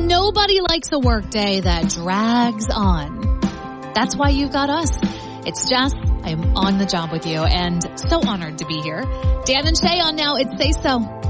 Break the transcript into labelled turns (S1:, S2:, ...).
S1: nobody likes a work day that drags on. That's why you've got us. It's Jess. I'm on the job with you and so honored to be here. Dan and Shay on Now It's Say So.